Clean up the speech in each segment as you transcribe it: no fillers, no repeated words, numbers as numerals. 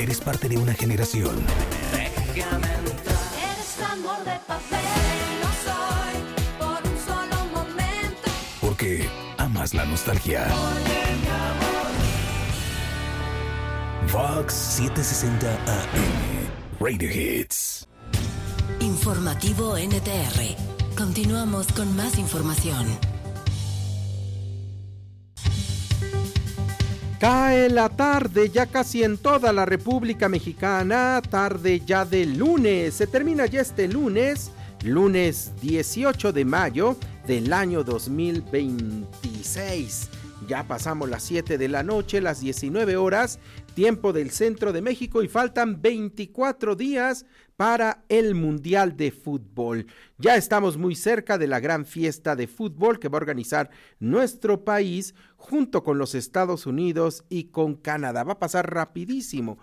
Eres parte de una generación. Déjame entrar. Eres amor de papel, no soy por un solo momento. Porque amas la nostalgia. Vox 760 AM. Radio Hits. Informativo NTR. Continuamos con más información. Cae la tarde ya casi en toda la República Mexicana, tarde ya de lunes. Se termina ya este lunes 18 de mayo del año 2026. Ya pasamos las 7 de la noche, las 19 horas, tiempo del centro de México, y faltan 24 días para el Mundial de Fútbol. Ya estamos muy cerca de la gran fiesta de fútbol que va a organizar nuestro país junto con los Estados Unidos y con Canadá. Va a pasar rapidísimo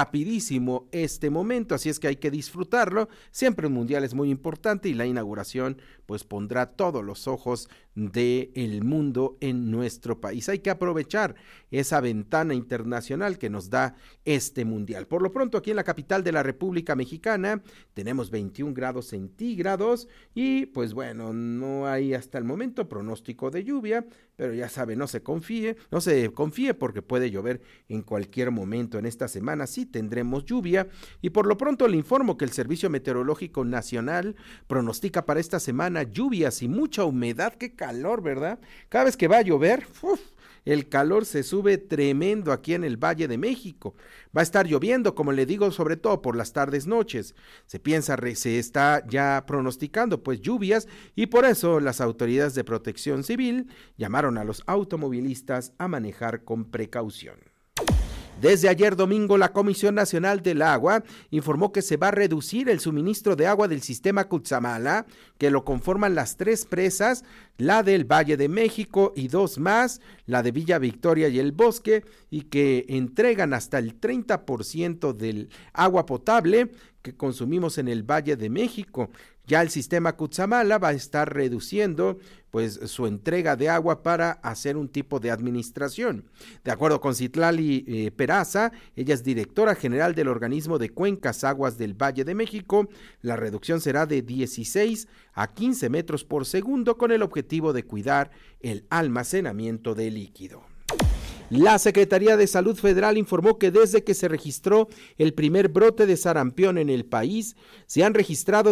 este momento, así es que hay que disfrutarlo. Siempre un mundial es muy importante y la inauguración pues pondrá todos los ojos del mundo en nuestro país. Hay que aprovechar esa ventana internacional que nos da este mundial. Por lo pronto, aquí en la capital de la República Mexicana tenemos 21 grados centígrados y pues bueno, no hay hasta el momento pronóstico de lluvia, pero ya sabe, no se confíe porque puede llover en cualquier momento. En esta semana sí tendremos lluvia y por lo pronto le informo que el Servicio Meteorológico Nacional pronostica para esta semana lluvias y mucha humedad. Qué calor, ¿verdad? Cada vez que va a llover, el calor se sube tremendo aquí en el Valle de México. Va a estar lloviendo, como le digo, sobre todo por las tardes, noches. Se está ya pronosticando pues lluvias y por eso las autoridades de protección civil llamaron a los automovilistas a manejar con precaución. Desde ayer domingo, la Comisión Nacional del Agua informó que se va a reducir el suministro de agua del sistema Cutzamala, que lo conforman las 3 presas, la del Valle de México y 2 más, la de Villa Victoria y El Bosque, y que entregan hasta el 30% del agua potable que consumimos en el Valle de México. Ya el sistema Cutzamala va a estar reduciendo pues su entrega de agua para hacer un tipo de administración. De acuerdo con Citlali Peraza, ella es directora general del organismo de cuencas aguas del Valle de México, la reducción será de 16 a 15 metros por segundo con el objetivo de cuidar el almacenamiento de líquido. La Secretaría de Salud Federal informó que desde que se registró el primer brote de sarampión en el país, se han registrado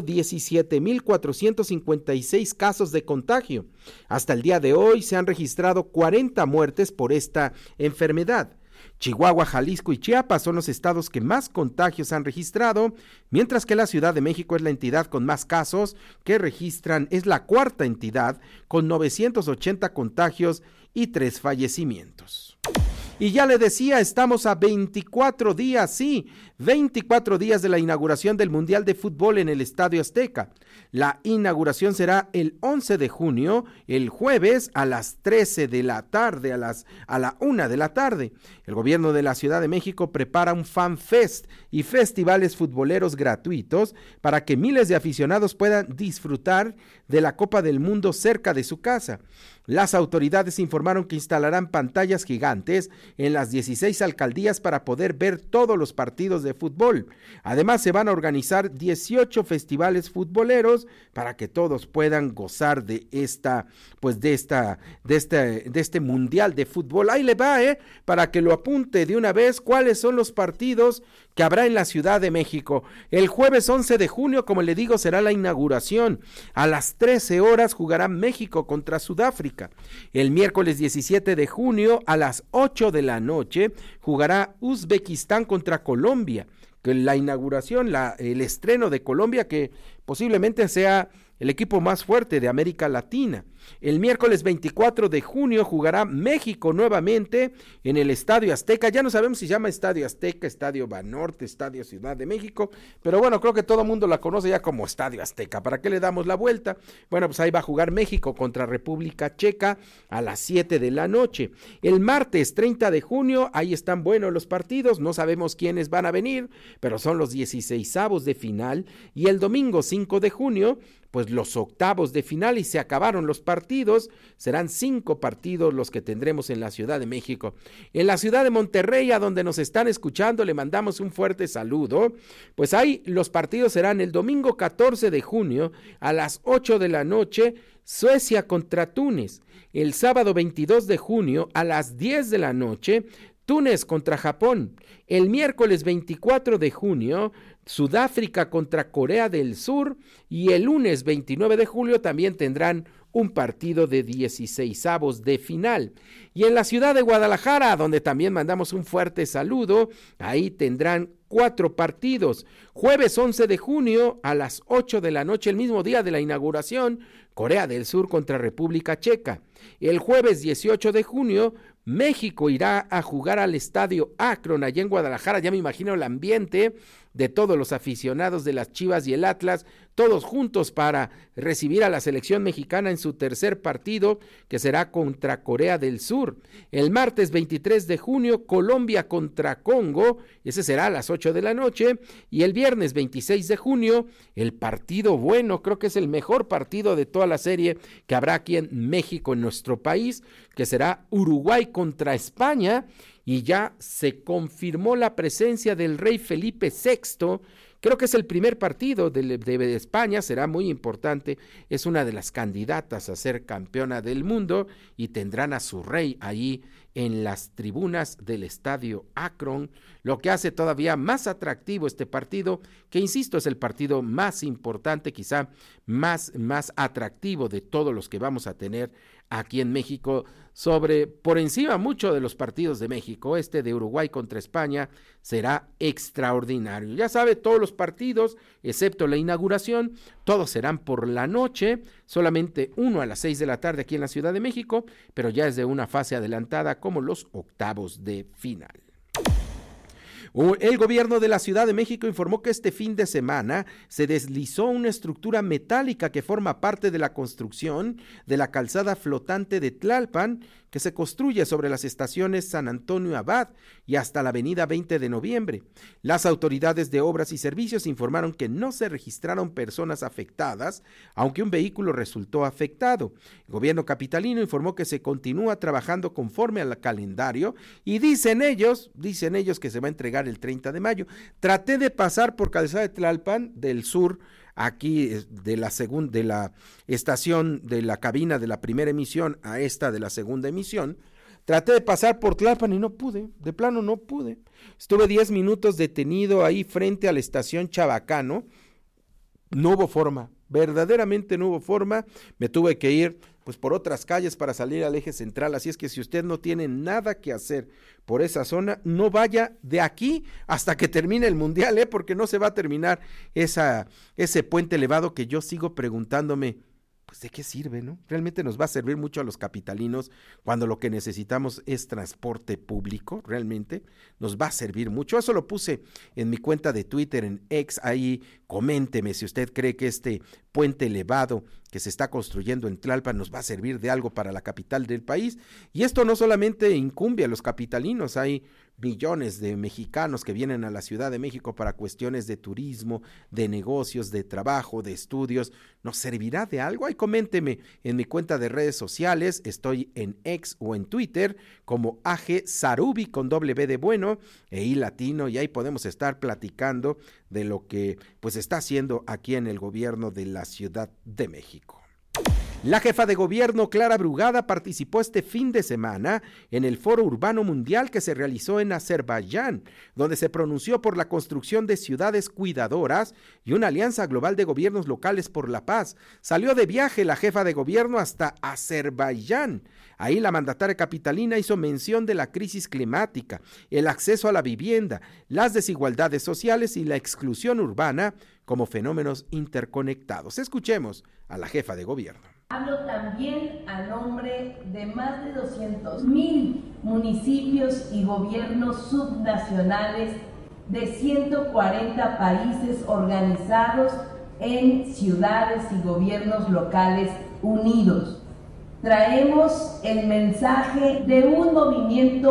17,456 casos de contagio. Hasta el día de hoy se han registrado 40 muertes por esta enfermedad. Chihuahua, Jalisco y Chiapas son los estados que más contagios han registrado, mientras que la Ciudad de México es la entidad con más casos que registran, es la cuarta entidad con 980 contagios y 3 fallecimientos. Y ya le decía, estamos a 24 días de la inauguración del Mundial de Fútbol en el Estadio Azteca. La inauguración será el 11 de junio, el jueves a las 13 de la tarde, a la 1 de la tarde. El gobierno de la Ciudad de México prepara un fan fest y festivales futboleros gratuitos para que miles de aficionados puedan disfrutar de la Copa del Mundo cerca de su casa. Las autoridades informaron que instalarán pantallas gigantes en las 16 alcaldías para poder ver todos los partidos de fútbol. Además, se van a organizar 18 festivales futboleros para que todos puedan gozar de este mundial de fútbol. Ahí le va, para que lo apunte de una vez cuáles son los partidos que habrá en la Ciudad de México. El jueves 11 de junio, como le digo, será la inauguración. A las 13 horas jugará México contra Sudáfrica. El miércoles 17 de junio a las 8 de la noche jugará Uzbekistán contra Colombia. Que la inauguración, el estreno de Colombia, que posiblemente sea el equipo más fuerte de América Latina. El miércoles 24 de junio jugará México nuevamente en el Estadio Azteca. Ya no sabemos si se llama Estadio Azteca, Estadio Banorte, Estadio Ciudad de México, pero bueno, creo que todo el mundo la conoce ya como Estadio Azteca. ¿Para qué le damos la vuelta? Bueno, pues ahí va a jugar México contra República Checa a las 7 de la noche. El martes 30 de junio, ahí están buenos los partidos, no sabemos quiénes van a venir, pero son los 16avos de final. Y el domingo 5 de junio, pues pues los octavos de final y se acabaron los partidos. Serán 5 partidos los que tendremos en la Ciudad de México. En la ciudad de Monterrey, a donde nos están escuchando, le mandamos un fuerte saludo. Pues ahí los partidos serán el domingo 14 de junio a las 8 de la noche, Suecia contra Túnez. El sábado 22 de junio a las 10 de la noche, Túnez contra Japón. El miércoles 24 de junio, Sudáfrica contra Corea del Sur, y el lunes 29 de julio también tendrán un partido de 16avos de final. Y en la ciudad de Guadalajara, donde también mandamos un fuerte saludo, ahí tendrán 4 partidos. Jueves 11 de junio a las 8 de la noche, el mismo día de la inauguración, Corea del Sur contra República Checa. El jueves 18 de junio, México irá a jugar al Estadio Akron allá en Guadalajara. Ya me imagino el ambiente de todos los aficionados de las Chivas y el Atlas, todos juntos para recibir a la selección mexicana en su tercer partido, que será contra Corea del Sur. El martes 23 de junio, Colombia contra Congo, ese será a las 8 de la noche, y el viernes 26 de junio, el partido bueno, creo que es el mejor partido de toda la serie que habrá aquí en México, en nuestro país, que será Uruguay contra España, y ya se confirmó la presencia del rey Felipe VI. Creo que es el primer partido de España, será muy importante, es una de las candidatas a ser campeona del mundo y tendrán a su rey allí en las tribunas del Estadio Akron, lo que hace todavía más atractivo este partido, que insisto es el partido más importante, quizá más atractivo de todos los que vamos a tener aquí en México, por encima mucho de los partidos de México. Este de Uruguay contra España será extraordinario. Ya sabe, todos los partidos, excepto la inauguración, todos serán por la noche, solamente uno a las 6 de la tarde aquí en la Ciudad de México, pero ya es de una fase adelantada como los octavos de final. El gobierno de la Ciudad de México informó que este fin de semana se deslizó una estructura metálica que forma parte de la construcción de la calzada flotante de Tlalpan, que se construye sobre las estaciones San Antonio Abad y hasta la avenida 20 de noviembre. Las autoridades de Obras y Servicios informaron que no se registraron personas afectadas, aunque un vehículo resultó afectado. El gobierno capitalino informó que se continúa trabajando conforme al calendario y dicen ellos que se va a entregar el 30 de mayo. Traté de pasar por calzada de Tlalpan del sur, aquí de la estación de la cabina de la primera emisión a esta de la segunda emisión. Traté de pasar por Tlalpan y no pude, de plano no pude. Estuve 10 minutos detenido ahí frente a la estación Chabacano. No hubo forma, verdaderamente no hubo forma. Me tuve que ir pues por otras calles para salir al eje central, así es que si usted no tiene nada que hacer por esa zona, no vaya de aquí hasta que termine el mundial, porque no se va a terminar ese puente elevado que yo sigo preguntándome, pues ¿de qué sirve, no? Realmente nos va a servir mucho a los capitalinos cuando lo que necesitamos es transporte público, realmente nos va a servir mucho. Eso lo puse en mi cuenta de Twitter, en X, ahí coménteme si usted cree que este puente elevado que se está construyendo en Tlalpan nos va a servir de algo para la capital del país. Y esto no solamente incumbe a los capitalinos, hay millones de mexicanos que vienen a la Ciudad de México para cuestiones de turismo, de negocios, de trabajo, de estudios. ¿Nos servirá de algo? Ahí coménteme en mi cuenta de redes sociales, estoy en X o en Twitter como AG Sarubi con doble B de bueno e I latino, y ahí podemos estar platicando de lo que pues está haciendo aquí en el gobierno de la Ciudad de México. La jefa de gobierno, Clara Brugada, participó este fin de semana en el Foro Urbano Mundial que se realizó en Azerbaiyán, donde se pronunció por la construcción de ciudades cuidadoras y una alianza global de gobiernos locales por la paz. Salió de viaje la jefa de gobierno hasta Azerbaiyán. Ahí la mandataria capitalina hizo mención de la crisis climática, el acceso a la vivienda, las desigualdades sociales y la exclusión urbana como fenómenos interconectados. Escuchemos a la jefa de gobierno. Hablo también a nombre de más de 200,000 municipios y gobiernos subnacionales de 140 países organizados en ciudades y gobiernos locales unidos. Traemos el mensaje de un movimiento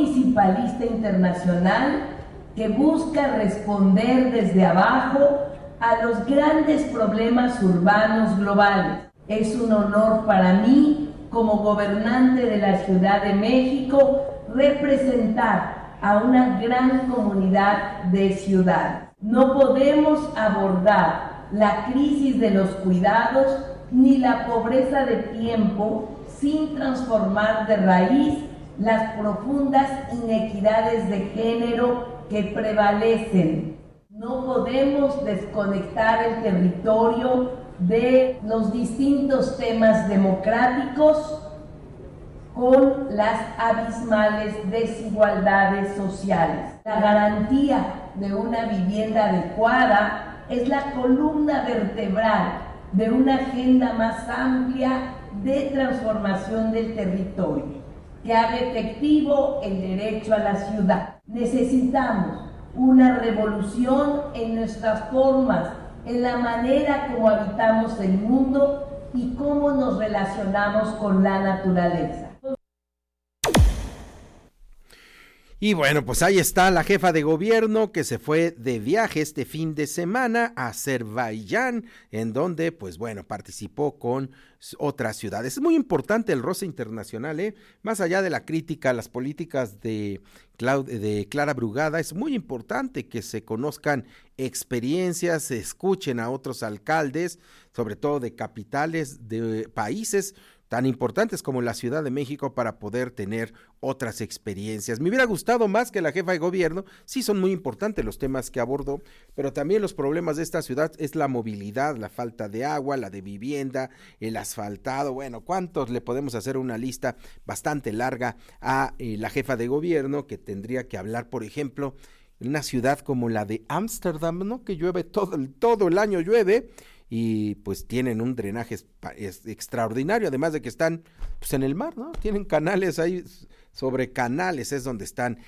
municipalista internacional que busca responder desde abajo a los grandes problemas urbanos globales. Es un honor para mí, como gobernante de la Ciudad de México, representar a una gran comunidad de ciudades. No podemos abordar la crisis de los cuidados ni la pobreza de tiempo sin transformar de raíz las profundas inequidades de género que prevalecen. No podemos desconectar el territorio de los distintos temas democráticos con las abismales desigualdades sociales. La garantía de una vivienda adecuada es la columna vertebral de una agenda más amplia de transformación del territorio, que haga efectivo el derecho a la ciudad. Necesitamos una revolución en nuestras formas, en la manera como habitamos el mundo y cómo nos relacionamos con la naturaleza. Y bueno, pues ahí está la jefa de gobierno que se fue de viaje este fin de semana a Azerbaiyán, en donde, pues bueno, participó con otras ciudades. Es muy importante el roce internacional, más allá de la crítica a las políticas de Clara Brugada, es muy importante que se conozcan experiencias, se escuchen a otros alcaldes, sobre todo de capitales de países tan importantes como la Ciudad de México, para poder tener otras experiencias. Me hubiera gustado más que la jefa de gobierno, sí son muy importantes los temas que abordó, pero también los problemas de esta ciudad es la movilidad, la falta de agua, la de vivienda, el asfaltado. Bueno, ¿cuántos le podemos hacer una lista bastante larga a la jefa de gobierno, que tendría que hablar, por ejemplo, en una ciudad como la de Ámsterdam, ¿no? Que llueve todo el año llueve, y pues tienen un drenaje extraordinario, además de que están pues en el mar, ¿no? Tienen canales ahí, sobre canales es donde están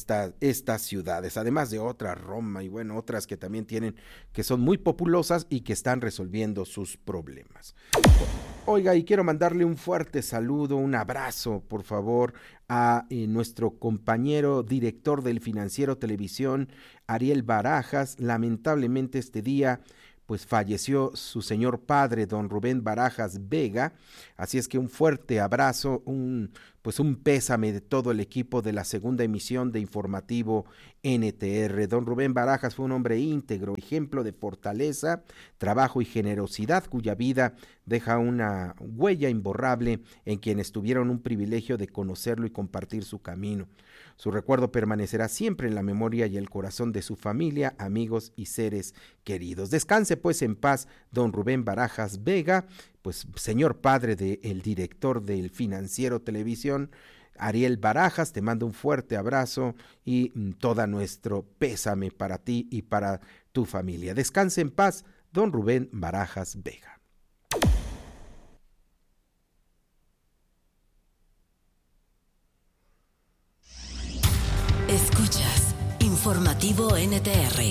estas ciudades, además de otras, Roma y bueno, otras que también tienen, que son muy populosas y que están resolviendo sus problemas. Oiga, y quiero mandarle un fuerte saludo, un abrazo, por favor, a nuestro compañero director del Financiero Televisión, Ariel Barajas. Lamentablemente este día pues falleció su señor padre, don Rubén Barajas Vega, así es que un fuerte abrazo, un pésame de todo el equipo de la segunda emisión de Informativo NTR. Don Rubén Barajas fue un hombre íntegro, ejemplo de fortaleza, trabajo y generosidad, cuya vida deja una huella imborrable en quienes tuvieron un privilegio de conocerlo y compartir su camino. Su recuerdo permanecerá siempre en la memoria y el corazón de su familia, amigos y seres queridos. Descanse pues en paz, don Rubén Barajas Vega, pues señor padre del director del Financiero Televisión, Ariel Barajas. Te mando un fuerte abrazo y todo nuestro pésame para ti y para tu familia. Descanse en paz, don Rubén Barajas Vega. Escuchas Informativo NTR.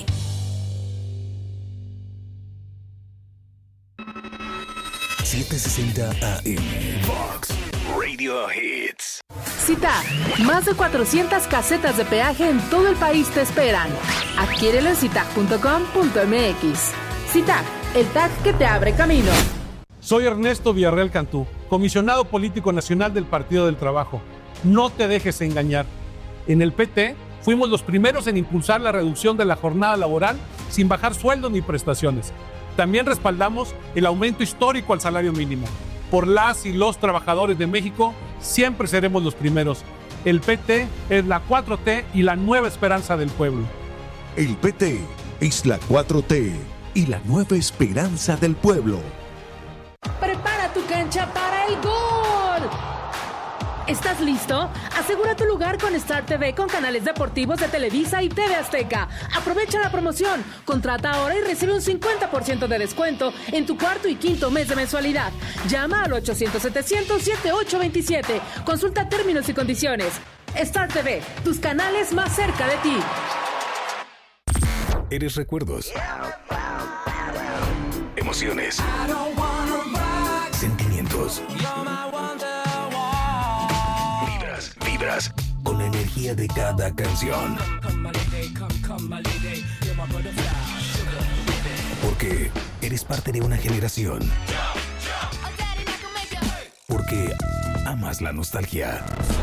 ...760 AM... Vox Radio Hits. CITAG, más de 400 casetas de peaje en todo el país te esperan. Adquiérelo en citag.com.mx. CITAG, el tag que te abre camino. Soy Ernesto Villarreal Cantú, comisionado político nacional del Partido del Trabajo. No te dejes engañar. En el PT fuimos los primeros en impulsar la reducción de la jornada laboral sin bajar sueldos ni prestaciones. También respaldamos el aumento histórico al salario mínimo. Por las y los trabajadores de México, siempre seremos los primeros. El PT es la 4T y la nueva esperanza del pueblo. El PT es la 4T y la nueva esperanza del pueblo. Prepara tu cancha para el gol. ¿Estás listo? Asegura tu lugar con Star TV con canales deportivos de Televisa y TV Azteca. Aprovecha la promoción. Contrata ahora y recibe un 50% de descuento en tu cuarto y quinto mes de mensualidad. Llama al 800-700-7827. Consulta términos y condiciones. Star TV, tus canales más cerca de ti. Eres recuerdos, emociones, sentimientos. Vibras con la energía de cada canción. Porque eres parte de una generación. Porque amas la nostalgia.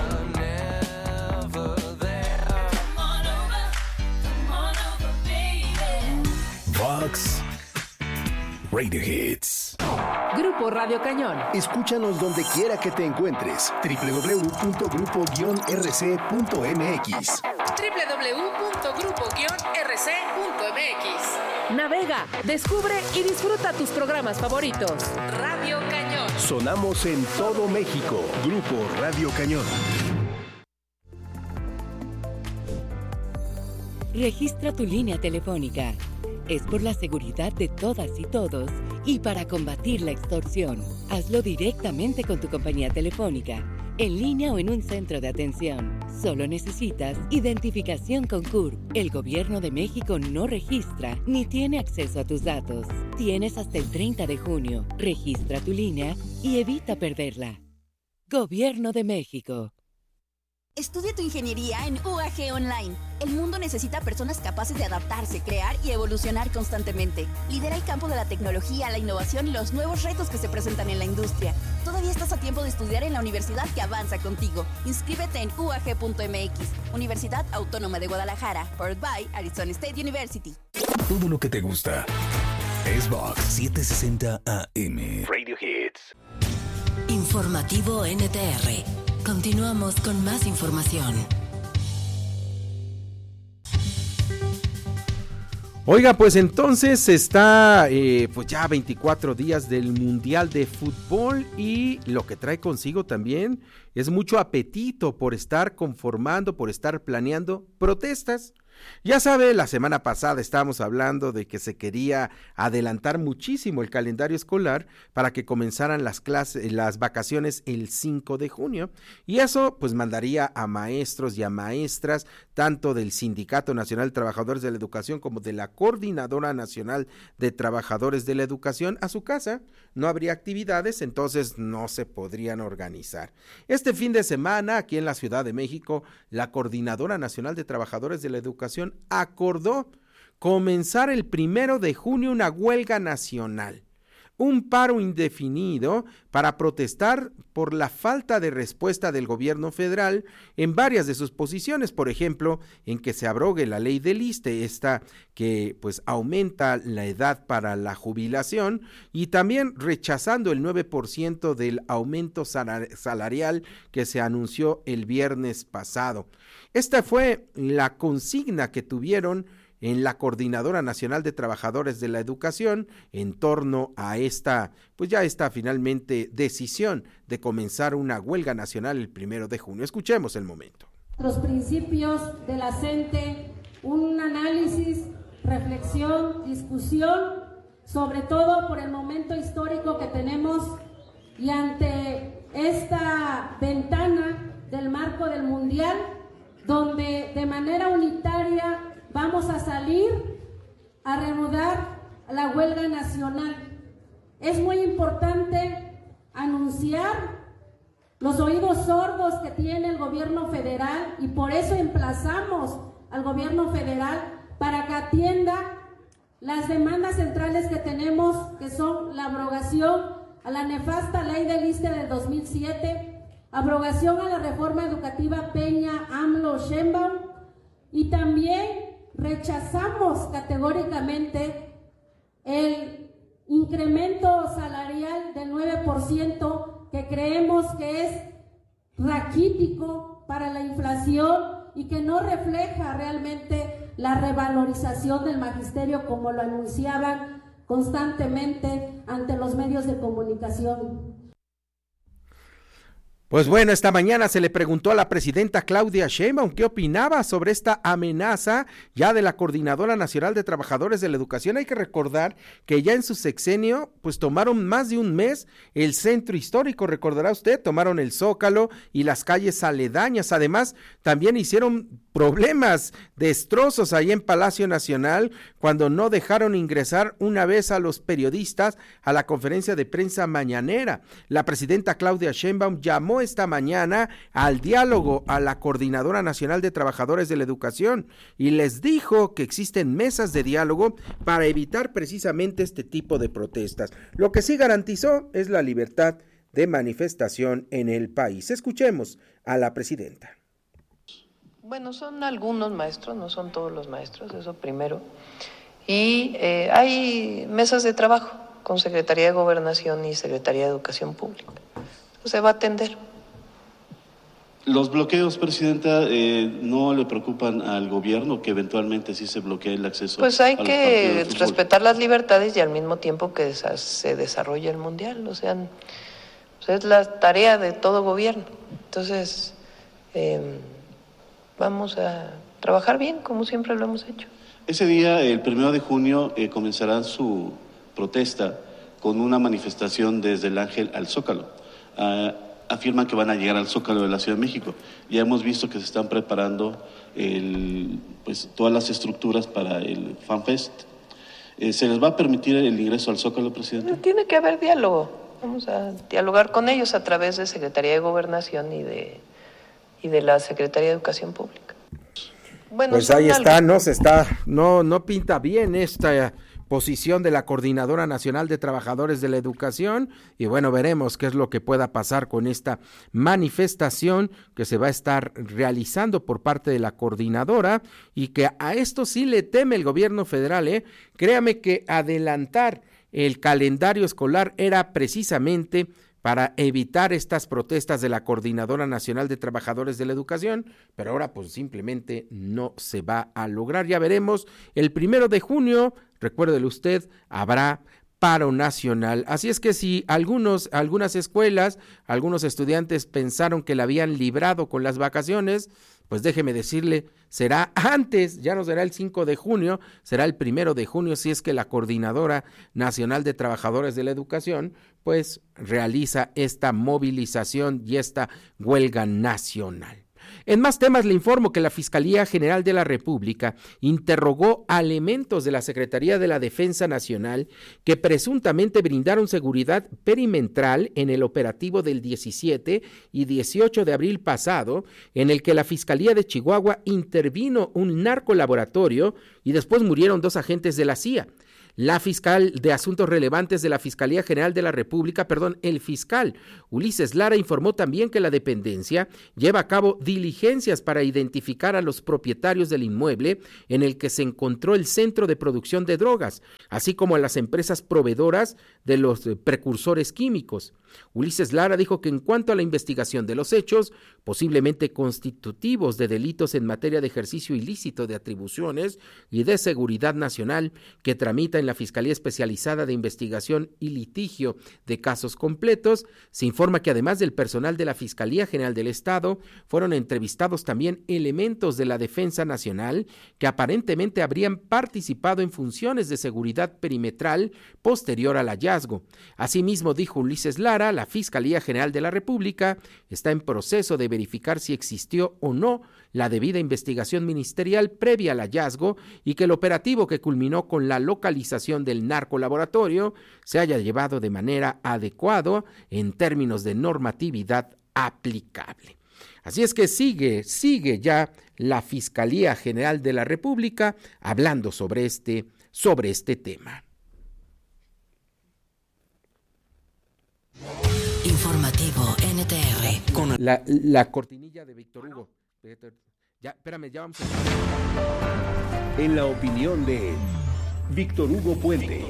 Vox Radio Hits. Grupo Radio Cañón. Escúchanos donde quiera que te encuentres. www.grupo-rc.mx. www.grupo-rc.mx. Navega, descubre y disfruta tus programas favoritos. Radio Cañón. Sonamos en todo México. Grupo Radio Cañón. Registra tu línea telefónica. Es por la seguridad de todas y todos y para combatir la extorsión. Hazlo directamente con tu compañía telefónica, en línea o en un centro de atención. Solo necesitas identificación con CURP. El Gobierno de México no registra ni tiene acceso a tus datos. Tienes hasta el 30 de junio. Registra tu línea y evita perderla. Gobierno de México. Estudia tu ingeniería en UAG Online. El mundo necesita personas capaces de adaptarse, crear y evolucionar constantemente. Lidera el campo de la tecnología, la innovación y los nuevos retos que se presentan en la industria. Todavía estás a tiempo de estudiar en la universidad que avanza contigo. Inscríbete en UAG.mx. Universidad Autónoma de Guadalajara. Powered by Arizona State University. Todo lo que te gusta es Vox 760 AM. Radio Hits. Informativo NTR. Continuamos con más información. Oiga, pues entonces está pues ya 24 días del Mundial de Fútbol y lo que trae consigo también es mucho apetito por estar conformando, por estar planeando protestas. Ya sabe, la semana pasada estábamos hablando de que se quería adelantar muchísimo el calendario escolar para que comenzaran las vacaciones el 5 de junio y eso pues mandaría a maestros y a maestras tanto del Sindicato Nacional de Trabajadores de la Educación como de la Coordinadora Nacional de Trabajadores de la Educación a su casa. No habría actividades, entonces no se podrían organizar. Este fin de semana aquí en la Ciudad de México, la Coordinadora Nacional de Trabajadores de la Educación acordó comenzar el 1 de junio una huelga nacional, un paro indefinido para protestar por la falta de respuesta del gobierno federal en varias de sus posiciones, por ejemplo, en que se abrogue la ley del ISSSTE, esta que pues aumenta la edad para la jubilación, y también rechazando el 9% del aumento salarial que se anunció el viernes pasado. Esta fue la consigna que tuvieron en la Coordinadora Nacional de Trabajadores de la Educación en torno a esta finalmente decisión de comenzar una huelga nacional el 1 de junio. Escuchemos el momento. Los principios de la CENTE, un análisis, reflexión, discusión, sobre todo por el momento histórico que tenemos y ante esta ventana del marco del Mundial, donde de manera unitaria vamos a salir a reanudar la huelga nacional. Es muy importante anunciar los oídos sordos que tiene el gobierno federal y por eso emplazamos al gobierno federal para que atienda las demandas centrales que tenemos, que son la abrogación a la nefasta ley del ISSSTE del 2007, abrogación a la reforma educativa Peña, AMLO, Sheinbaum, y también rechazamos categóricamente el incremento salarial del 9% que creemos que es raquítico para la inflación y que no refleja realmente la revalorización del magisterio como lo anunciaban constantemente ante los medios de comunicación. Pues bueno, esta mañana se le preguntó a la presidenta Claudia Sheinbaum qué opinaba sobre esta amenaza ya de la Coordinadora Nacional de Trabajadores de la Educación. Hay que recordar que ya en su sexenio pues tomaron más de un mes el centro histórico, recordará usted, tomaron el Zócalo y las calles aledañas. Además, también hicieron problemas, destrozos ahí en Palacio Nacional cuando no dejaron ingresar una vez a los periodistas a la conferencia de prensa mañanera. La presidenta Claudia Sheinbaum llamó esta mañana al diálogo a la Coordinadora Nacional de Trabajadores de la Educación y les dijo que existen mesas de diálogo para evitar precisamente este tipo de protestas. Lo que sí garantizó es la libertad de manifestación en el país. Escuchemos a la presidenta. Bueno, son algunos maestros, no son todos los maestros, eso primero. Y hay mesas de trabajo con Secretaría de Gobernación y Secretaría de Educación Pública. Se va a atender. Los bloqueos, Presidenta, ¿no le preocupan al gobierno que eventualmente sí se bloquee el acceso? Pues hay que respetar las libertades y al mismo tiempo que se desarrolle el Mundial. O sea, pues es la tarea de todo gobierno. Entonces, vamos a trabajar bien, como siempre lo hemos hecho. Ese día, el 1 de junio, comenzarán su protesta con una manifestación desde el Ángel al Zócalo. Afirman que van a llegar al Zócalo de la Ciudad de México. Ya hemos visto que se están preparando pues, todas las estructuras para el FanFest. ¿Se les va a permitir el ingreso al Zócalo, Presidente? Tiene que haber diálogo. Vamos a dialogar con ellos a través de Secretaría de Gobernación y de la Secretaría de Educación Pública. Bueno, pues ahí está, no pinta bien esta posición de la Coordinadora Nacional de Trabajadores de la Educación y bueno, veremos qué es lo que pueda pasar con esta manifestación que se va a estar realizando por parte de la coordinadora y que a esto sí le teme el gobierno federal, Créame que adelantar el calendario escolar era precisamente para evitar estas protestas de la Coordinadora Nacional de Trabajadores de la Educación, pero ahora pues simplemente no se va a lograr. Ya veremos, el 1 de junio, recuérdele usted, habrá paro nacional. Así es que si algunas escuelas, algunos estudiantes pensaron que la habían librado con las vacaciones, pues déjeme decirle, será antes, ya no será el 5 de junio, será el 1 de junio, si es que la Coordinadora Nacional de Trabajadores de la Educación, pues realiza esta movilización y esta huelga nacional. En más temas le informo que la Fiscalía General de la República interrogó a elementos de la Secretaría de la Defensa Nacional que presuntamente brindaron seguridad perimetral en el operativo del 17 y 18 de abril pasado, en el que la Fiscalía de Chihuahua intervino un narcolaboratorio y después murieron 2 agentes de la CIA. La fiscal de Asuntos Relevantes de la Fiscalía General de la República, el fiscal Ulises Lara informó también que la dependencia lleva a cabo diligencias para identificar a los propietarios del inmueble en el que se encontró el centro de producción de drogas, así como a las empresas proveedoras de los precursores químicos. Ulises Lara dijo que en cuanto a la investigación de los hechos, posiblemente constitutivos de delitos en materia de ejercicio ilícito de atribuciones y de seguridad nacional que tramita en la Fiscalía Especializada de Investigación y Litigio de Casos Completos, se informa que además del personal de la Fiscalía General del Estado, fueron entrevistados también elementos de la Defensa Nacional que aparentemente habrían participado en funciones de seguridad perimetral posterior al hallazgo. Asimismo, dijo Ulises Lara, la Fiscalía General de la República está en proceso de verificar si existió o no la debida investigación ministerial previa al hallazgo y que el operativo que culminó con la localización del narcolaboratorio se haya llevado de manera adecuada en términos de normatividad aplicable. Así es que sigue ya la Fiscalía General de la República hablando sobre este tema. Informativo NTR. Con la cortinilla de Víctor Hugo. Ya, espérame, ya vamos a... En la opinión de Víctor Hugo Puente.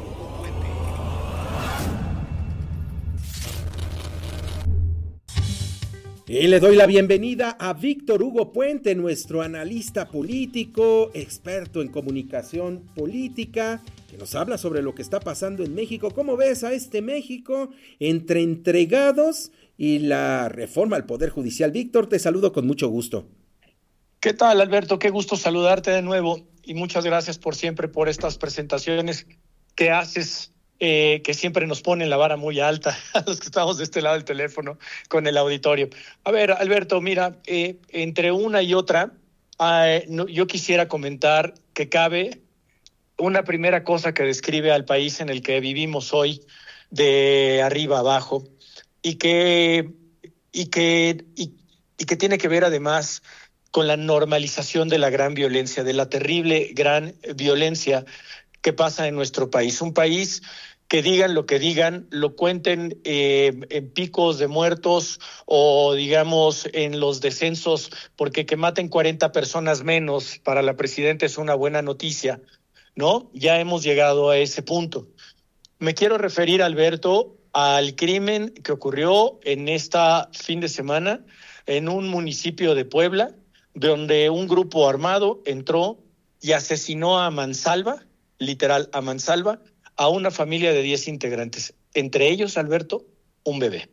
Y le doy la bienvenida a Víctor Hugo Puente, nuestro analista político, experto en comunicación política, que nos habla sobre lo que está pasando en México. ¿Cómo ves a este México entre entregados y la reforma al Poder Judicial? Víctor, te saludo con mucho gusto. ¿Qué tal, Alberto? Qué gusto saludarte de nuevo y muchas gracias por siempre por estas presentaciones que haces, que siempre nos ponen la vara muy alta a los que estamos de este lado del teléfono con el auditorio. A ver, Alberto, mira, entre una y otra, yo quisiera comentar que cabe una primera cosa que describe al país en el que vivimos hoy, de arriba abajo, y que y que tiene que ver además con la normalización de la gran violencia, de la terrible gran violencia que pasa en nuestro país. Un país que digan lo que digan, lo cuenten en picos de muertos o digamos en los descensos, porque que maten 40 personas menos para la presidenta es una buena noticia, ¿no? Ya hemos llegado a ese punto. Me quiero referir, Alberto, al crimen que ocurrió en esta fin de semana en un municipio de Puebla, donde un grupo armado entró y asesinó a mansalva, literal a mansalva, a una familia de 10 integrantes, entre ellos, Alberto, un bebé.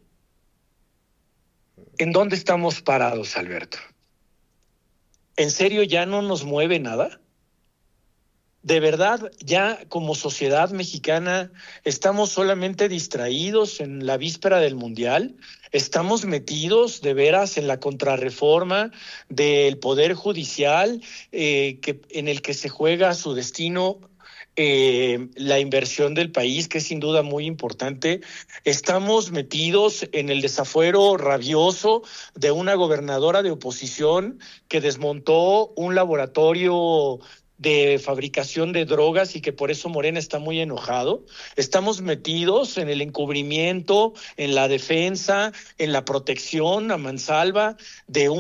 ¿En dónde estamos parados, Alberto? ¿En serio ya no nos mueve nada? ¿De verdad ya como sociedad mexicana estamos solamente distraídos en la víspera del Mundial? ¿Estamos metidos de veras en la contrarreforma del Poder Judicial en el que se juega su destino la inversión del país, que es sin duda muy importante? Estamos metidos en el desafuero rabioso de una gobernadora de oposición que desmontó un laboratorio de fabricación de drogas y que por eso Morena está muy enojado. Estamos metidos en el encubrimiento, en la defensa, en la protección a mansalva de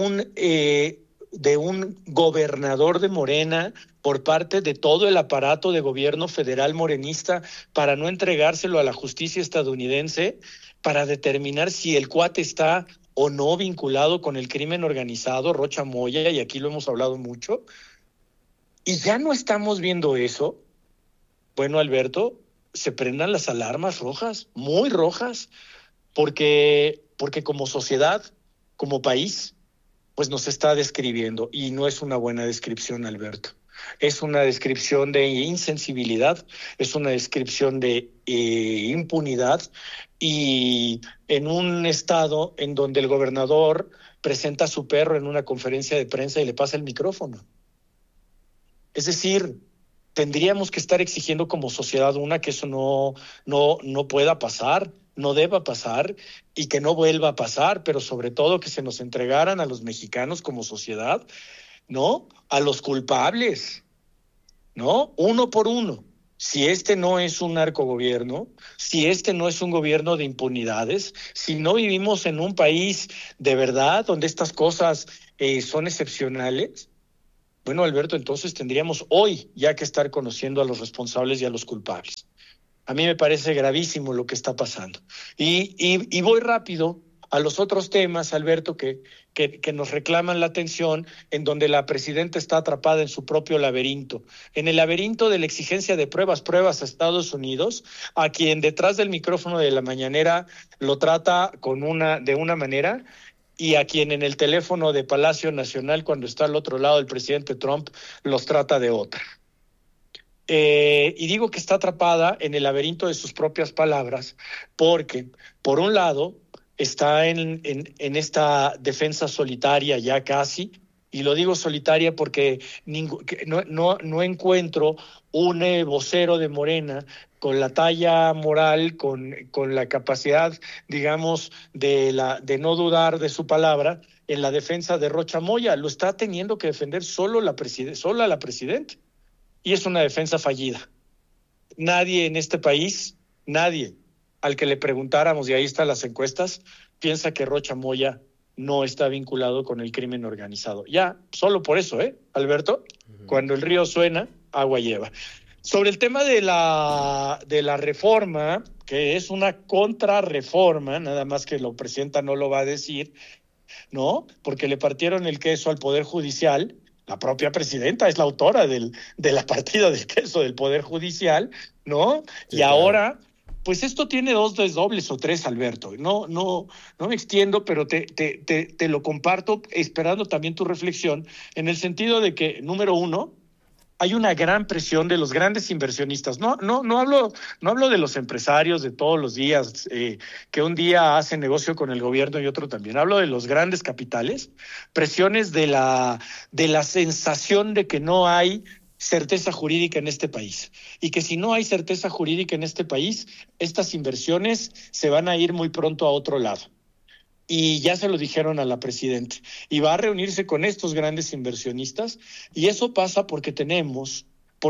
un gobernador de Morena por parte de todo el aparato de gobierno federal morenista para no entregárselo a la justicia estadounidense para determinar si el cuate está o no vinculado con el crimen organizado, Rocha Moya, y aquí lo hemos hablado mucho. Y ya no estamos viendo eso. Bueno, Alberto, se prendan las alarmas rojas, muy rojas, porque como sociedad, como país, pues nos está describiendo, y no es una buena descripción, Alberto. Es una descripción de insensibilidad, es una descripción de impunidad, y en un estado en donde el gobernador presenta a su perro en una conferencia de prensa y le pasa el micrófono. Es decir, tendríamos que estar exigiendo como sociedad que eso no pueda pasar, no deba pasar y que no vuelva a pasar, pero sobre todo que se nos entregaran a los mexicanos como sociedad, ¿no? A los culpables, ¿no? Uno por uno. Si este no es un narcogobierno, si este no es un gobierno de impunidades, si no vivimos en un país de verdad donde estas cosas son excepcionales, bueno, Alberto, entonces tendríamos hoy ya que estar conociendo a los responsables y a los culpables. A mí me parece gravísimo lo que está pasando. Y voy rápido a los otros temas, Alberto, que nos reclaman la atención, en donde la presidenta está atrapada en su propio laberinto. En el laberinto de la exigencia de pruebas a Estados Unidos, a quien detrás del micrófono de la mañanera lo trata de una manera, y a quien en el teléfono de Palacio Nacional, cuando está al otro lado el presidente Trump, los trata de otra. Y digo que está atrapada en el laberinto de sus propias palabras, porque, por un lado, está en esta defensa solitaria ya casi, y lo digo solitaria porque no encuentro un vocero de Morena con la talla moral, con la capacidad, digamos, de no dudar de su palabra en la defensa de Rocha Moya. Lo está teniendo que defender sola la presidenta. Y es una defensa fallida. Nadie en este país, nadie al que le preguntáramos, y ahí están las encuestas, piensa que Rocha Moya no está vinculado con el crimen organizado. Ya, solo por eso, Alberto, cuando el río suena, agua lleva. Sobre el tema de la reforma, que es una contrarreforma, nada más que la presidenta no lo va a decir, ¿no? Porque le partieron el queso al Poder Judicial. La propia presidenta es la autora de la partida del queso del Poder Judicial, ¿no? Sí, y claro. Ahora, pues esto tiene dos desdobles o tres, Alberto. No me extiendo, pero te lo comparto esperando también tu reflexión, en el sentido de que, número uno, hay una gran presión de los grandes inversionistas. No hablo de los empresarios de todos los días, que un día hacen negocio con el gobierno y otro también. Hablo de los grandes capitales, presiones de la sensación de que no hay certeza jurídica en este país, y que si no hay certeza jurídica en este país, estas inversiones se van a ir muy pronto a otro lado. y ya se lo dijeron a la presidenta. Y va a reunirse con estos grandes inversionistas, y eso pasa porque tenemos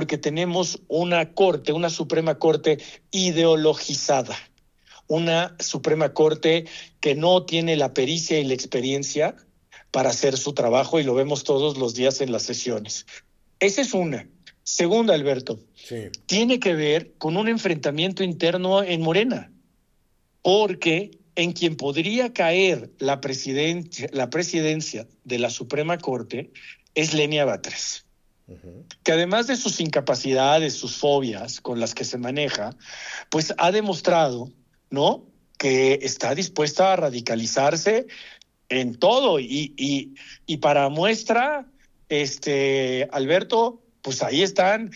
una corte, una Suprema Corte ideologizada, una Suprema Corte que no tiene la pericia y la experiencia para hacer su trabajo, y lo vemos todos los días en las sesiones. Esa es una. Segunda, Alberto, tiene que ver con un enfrentamiento interno en Morena, porque en quien podría caer la presidencia de la Suprema Corte es Lenia Batres, que además de sus incapacidades, sus fobias con las que se maneja, pues ha demostrado, ¿no?, que está dispuesta a radicalizarse en todo, y para muestra, Alberto, pues ahí están,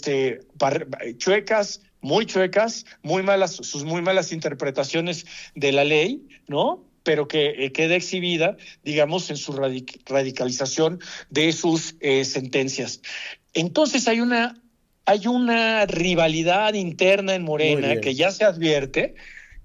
chuecas, muy malas, sus muy malas interpretaciones de la ley, ¿no?, pero que queda exhibida, digamos, en su radicalización de sus sentencias. Entonces hay una rivalidad interna en Morena que ya se advierte,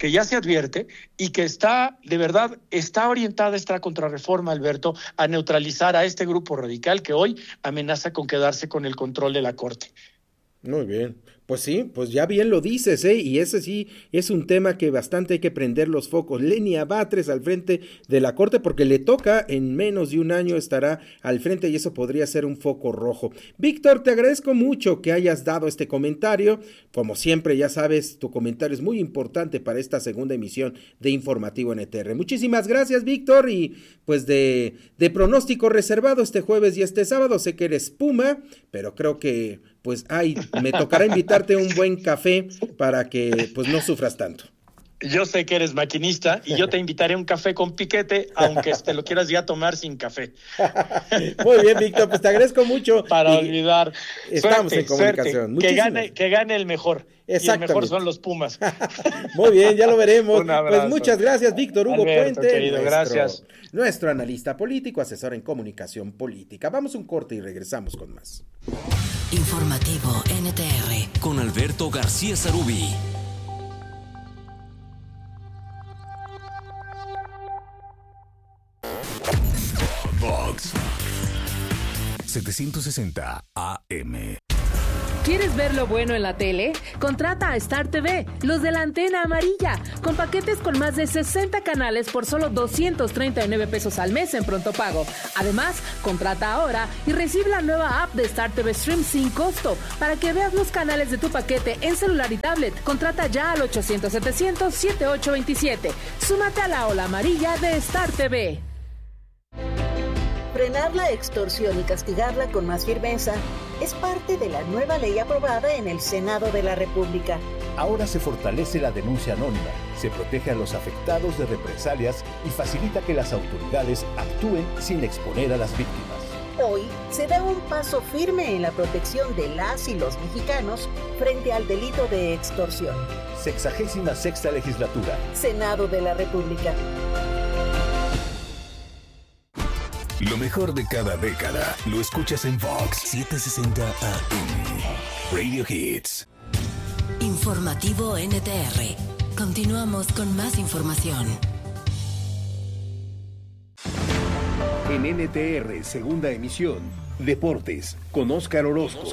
y que de verdad está orientada esta contrarreforma, Alberto, a neutralizar a este grupo radical que hoy amenaza con quedarse con el control de la Corte. Muy bien. Pues sí, pues ya bien lo dices, y ese sí es un tema que bastante hay que prender los focos. Lenia Batres al frente de la Corte, porque le toca, en menos de un año estará al frente, y eso podría ser un foco rojo. Víctor, te agradezco mucho que hayas dado este comentario. Como siempre, ya sabes, tu comentario es muy importante para esta segunda emisión de Informativo NTR. Muchísimas gracias, Víctor, y pues de pronóstico reservado este jueves y este sábado. Sé que eres Puma, pero creo que pues me tocará invitarte un buen café para que pues no sufras tanto. Yo sé que eres maquinista y yo te invitaré a un café con piquete, aunque te lo quieras ya tomar sin café. Muy bien, Víctor, pues te agradezco mucho. Para olvidar. Estamos en comunicación. Que gane el mejor. Y el mejor son los Pumas. Muy bien, ya lo veremos. Un abrazo. Pues muchas gracias, Víctor Hugo Alberto, Puente. Querido, gracias. Nuestro analista político, asesor en comunicación política. Vamos a un corte y regresamos con más. Informativo NTR con Alberto García Sarubí. Vox 760 AM. ¿Quieres ver lo bueno en la tele? Contrata a Star TV, los de la antena amarilla, con paquetes con más de 60 canales por solo 239 pesos al mes en pronto pago. Además, contrata ahora y recibe la nueva app de Star TV Stream sin costo para que veas los canales de tu paquete en celular y tablet. Contrata ya al 800-700-7827. Súmate a la ola amarilla de Star TV. Frenar la extorsión y castigarla con más firmeza es parte de la nueva ley aprobada en el Senado de la República. Ahora se fortalece la denuncia anónima, se protege a los afectados de represalias y facilita que las autoridades actúen sin exponer a las víctimas. Hoy se da un paso firme en la protección de las y los mexicanos frente al delito de extorsión. 66ª legislatura. Senado de la República. Lo mejor de cada década lo escuchas en Vox 760 AM. Radio Hits. Informativo NTR. Continuamos con más información. En NTR, segunda emisión, Deportes, con Óscar Orozco.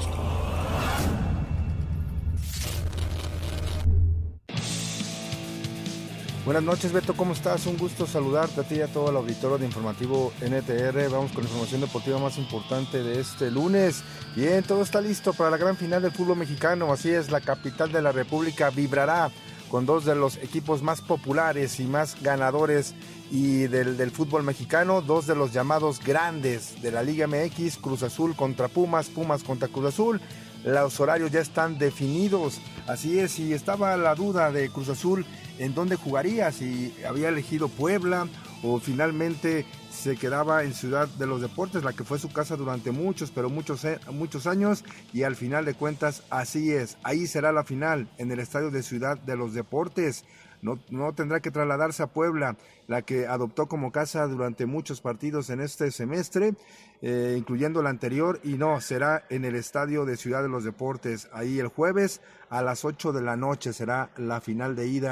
Buenas noches, Beto, ¿cómo estás? Un gusto saludarte a ti y a todo el auditorio de Informativo NTR. Vamos con la información deportiva más importante de este lunes. Bien, todo está listo para la gran final del fútbol mexicano. Así es, la capital de la República vibrará con dos de los equipos más populares y más ganadores del fútbol mexicano, dos de los llamados grandes de la Liga MX, Cruz Azul contra Pumas, Pumas contra Cruz Azul. Los horarios ya están definidos, así es, y estaba la duda de Cruz Azul en dónde jugaría, si había elegido Puebla o finalmente se quedaba en Ciudad de los Deportes, la que fue su casa durante muchos años, y al final de cuentas así es, ahí será la final, en el estadio de Ciudad de los Deportes. No tendrá que trasladarse a Puebla, la que adoptó como casa durante muchos partidos en este semestre, incluyendo el anterior, y no, será en el estadio de Ciudad de los Deportes. Ahí el jueves a las 8 de la noche será la final de ida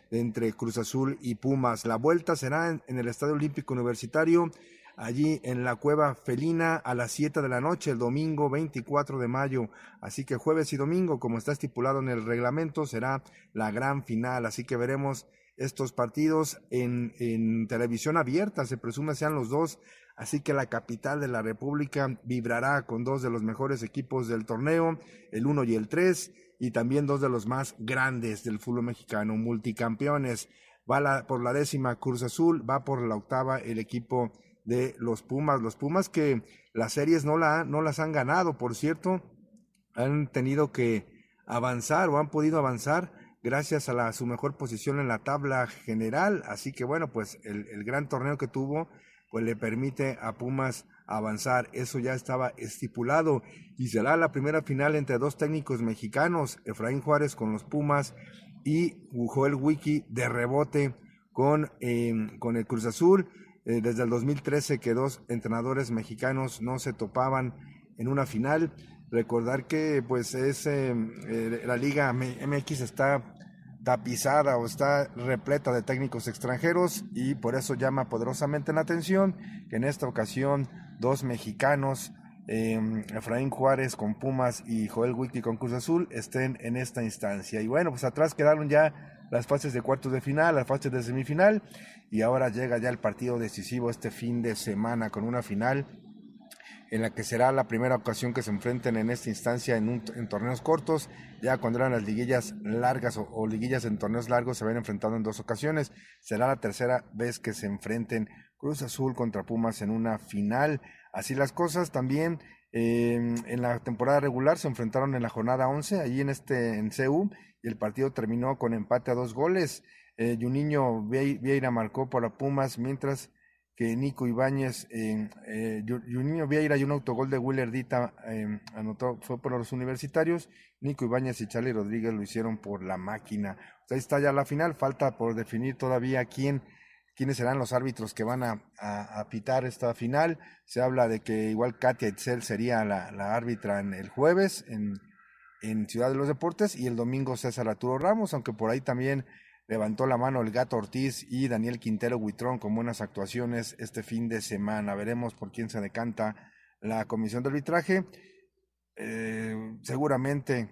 entre Cruz Azul y Pumas. La vuelta será en el Estadio Olímpico Universitario, allí en la Cueva Felina a las 7 de la noche, el domingo 24 de mayo. Así que jueves y domingo, como está estipulado en el reglamento, será la gran final. Así que veremos estos partidos en televisión abierta, se presume sean los dos. Así que la capital de la República vibrará con dos de los mejores equipos del torneo, el 1 y el 3, y también dos de los más grandes del fútbol mexicano, multicampeones. Va por la 10ª Cruz Azul, va por la 8ª el equipo de los Pumas que las series no las han ganado, por cierto, han tenido que avanzar o han podido avanzar gracias a su mejor posición en la tabla general. Así que bueno, pues el gran torneo que tuvo pues le permite a Pumas avanzar. Eso ya estaba estipulado y será la primera final entre dos técnicos mexicanos, Efraín Juárez con los Pumas y Joel Wiki de rebote con el Cruz Azul. Desde el 2013 que dos entrenadores mexicanos no se topaban en una final. Recordar que pues la Liga MX está tapizada o está repleta de técnicos extranjeros y por eso llama poderosamente la atención que en esta ocasión dos mexicanos, Efraín Juárez con Pumas y Joel Wiki con Cruz Azul, estén en esta instancia. Y bueno, pues atrás quedaron ya las fases de cuartos de final, las fases de semifinal, y ahora llega ya el partido decisivo este fin de semana con una final en la que será la primera ocasión que se enfrenten en esta instancia en torneos cortos. Ya cuando eran las liguillas largas o liguillas en torneos largos se habían enfrentado en dos ocasiones. Será la tercera vez que se enfrenten Cruz Azul contra Pumas en una final. Así las cosas. También en la temporada regular se enfrentaron en la jornada 11 allí en CU y el partido terminó con empate a 2 goles. Juninho Vieira marcó para Pumas, mientras que Nico Ibáñez, Juninho Vieira y un autogol de Willer Dita anotó, fue por los universitarios. Nico Ibáñez y Charlie Rodríguez lo hicieron por la máquina. Pues ahí está ya la final, falta por definir todavía quiénes serán los árbitros que van a pitar esta final. Se habla de que igual Katia Itzel sería la árbitra el jueves en Ciudad de los Deportes y el domingo César Arturo Ramos, aunque por ahí también levantó la mano el Gato Ortiz y Daniel Quintero Huitrón con buenas actuaciones este fin de semana. Veremos por quién se decanta la comisión de arbitraje. Seguramente,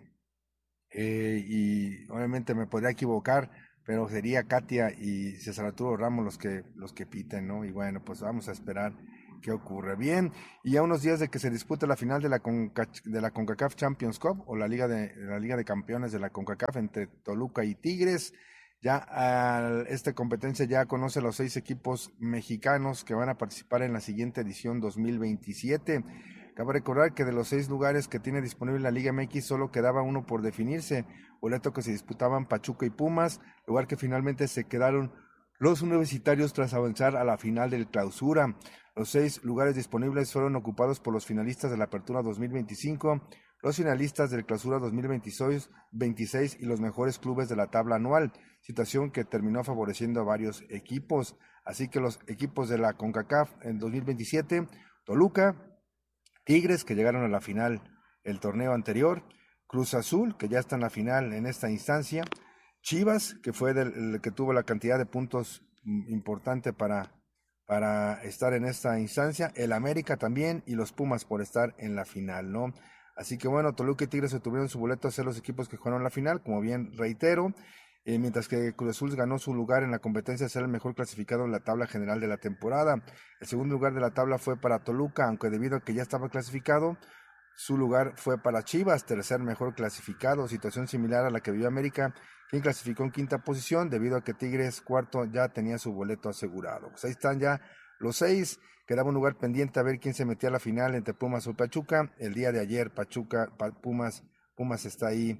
y obviamente me podría equivocar, pero sería Katia y César Arturo Ramos los que piten, ¿no? Y bueno, pues vamos a esperar qué ocurre. Bien, y a unos días de que se dispute la final de la CONCACAF Champions Cup o la Liga de Campeones de la CONCACAF entre Toluca y Tigres. Ya esta competencia ya conoce los 6 equipos mexicanos que van a participar en la siguiente edición 2027. Cabe recordar que de los 6 lugares que tiene disponible la Liga MX solo quedaba uno por definirse, boleto que se disputaban Pachuca y Pumas, lugar que finalmente se quedaron los universitarios tras avanzar a la final del Clausura. Los 6 lugares disponibles fueron ocupados por los finalistas de la Apertura 2025, los finalistas del Clausura 2026 y los mejores clubes de la tabla anual, situación que terminó favoreciendo a varios equipos. Así que los equipos de la CONCACAF en 2027, Toluca, Tigres, que llegaron a la final el torneo anterior, Cruz Azul, que ya está en la final en esta instancia, Chivas, que fue el que tuvo la cantidad de puntos importante para estar en esta instancia, el América también y los Pumas por estar en la final, ¿no? Así que bueno, Toluca y Tigres obtuvieron su boleto a ser los equipos que jugaron la final, como bien reitero, mientras que Cruz Azul ganó su lugar en la competencia de ser el mejor clasificado en la tabla general de la temporada. El segundo lugar de la tabla fue para Toluca, aunque debido a que ya estaba clasificado, su lugar fue para Chivas, tercer mejor clasificado, situación similar a la que vivió América, quien clasificó en quinta posición, debido a que Tigres cuarto ya tenía su boleto asegurado. Pues ahí están ya los 6, quedaba un lugar pendiente a ver quién se metía a la final entre Pumas o Pachuca. El día de ayer Pumas está ahí,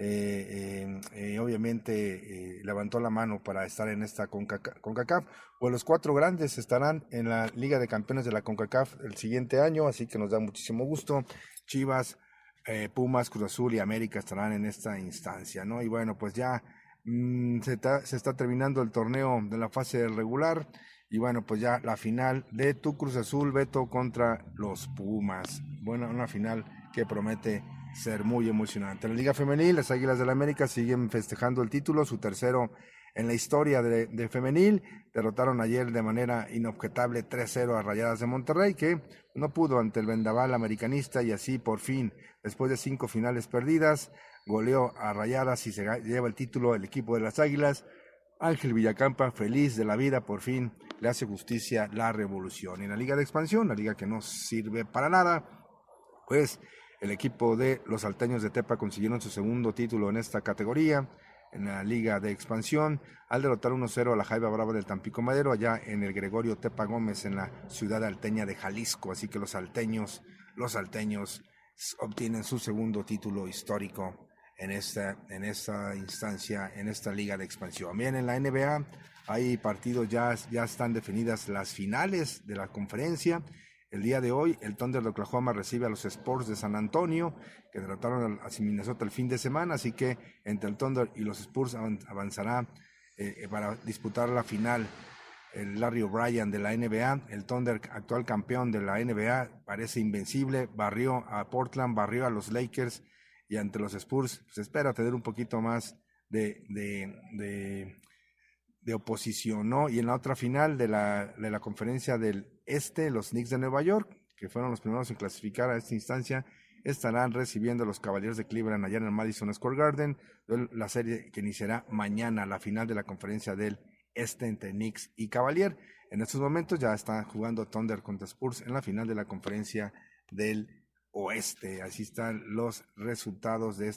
obviamente levantó la mano para estar en esta CONCACAF, pues los 4 grandes estarán en la Liga de Campeones de la CONCACAF el siguiente año, así que nos da muchísimo gusto. Chivas, Pumas, Cruz Azul y América estarán en esta instancia, ¿no? Y bueno, pues ya se está terminando el torneo de la fase regular. Y bueno, pues ya la final de tu Cruz Azul, Beto, contra los Pumas. Bueno, una final que promete ser muy emocionante. En la Liga Femenil, las Águilas del América siguen festejando el título, su tercero en la historia de femenil. Derrotaron ayer de manera inobjetable 3-0 a Rayadas de Monterrey, que no pudo ante el vendaval americanista, y así por fin, después de 5 finales perdidas, goleó a Rayadas y se lleva el título el equipo de las Águilas. Ángel Villacampa, feliz de la vida, por fin le hace justicia la Revolución. Y en la Liga de Expansión, la liga que no sirve para nada, pues el equipo de los salteños de Tepa consiguieron su segundo título en esta categoría, en la Liga de Expansión, al derrotar 1-0 a la Jaiba Brava del Tampico Madero, allá en el Gregorio Tepa Gómez, en la ciudad alteña de Jalisco. Así que los salteños obtienen su segundo título histórico en esta instancia, en esta Liga de Expansión. Bien, en la NBA hay partidos, ya están definidas las finales de la conferencia. El día de hoy, el Thunder de Oklahoma recibe a los Spurs de San Antonio, que derrotaron a Minnesota el fin de semana, así que entre el Thunder y los Spurs avanzará para disputar la final el Larry O'Brien de la NBA. El Thunder, actual campeón de la NBA, parece invencible, barrió a Portland, barrió a los Lakers, y ante los Spurs se espera tener un poquito más de oposición, ¿no? Y en la otra final de la conferencia del Este, los Knicks de Nueva York, que fueron los primeros en clasificar a esta instancia, estarán recibiendo a los Cavaliers de Cleveland allá en el Madison Square Garden, la serie que iniciará mañana, la final de la conferencia del Este entre Knicks y Cavalier. En estos momentos ya están jugando Thunder contra Spurs en la final de la conferencia del Oeste. Así están los resultados en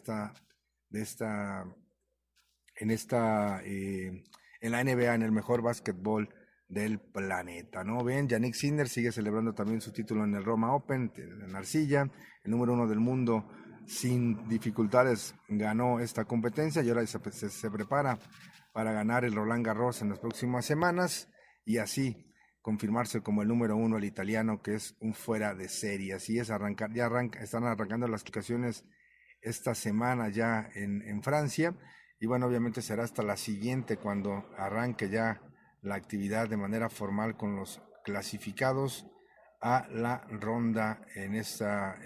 la NBA, en el mejor básquetbol del planeta, ¿no? Ven, Yannick Sinner sigue celebrando también su título en el Roma Open, en arcilla, el número 1 del mundo, sin dificultades ganó esta competencia y ahora se prepara para ganar el Roland Garros en las próximas semanas y así confirmarse como el número 1, el italiano, que es un fuera de serie. Así es, están arrancando las clasificaciones esta semana ya en Francia, y bueno, obviamente será hasta la siguiente cuando arranque ya la actividad de manera formal con los clasificados a la ronda en esta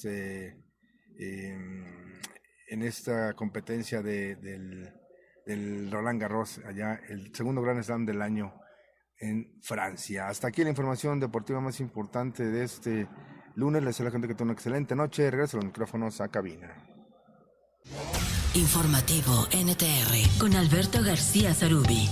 competencia del Roland Garros, allá el segundo Grand Slam del año en Francia. Hasta aquí la información deportiva más importante de este lunes. Les deseo a la gente que tenga una excelente noche. Regreso los micrófonos a cabina. Informativo NTR con Alberto García Zarubi.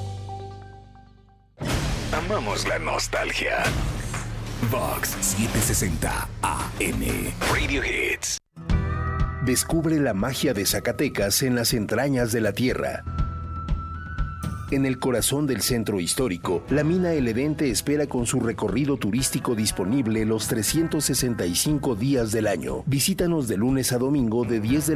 Amamos la nostalgia. Vox 760 AM Radio Hits. Descubre la magia de Zacatecas en las entrañas de la tierra. En el corazón del centro histórico, la mina El Edén te espera con su recorrido turístico disponible los 365 días del año. Visítanos de lunes a domingo de 10 de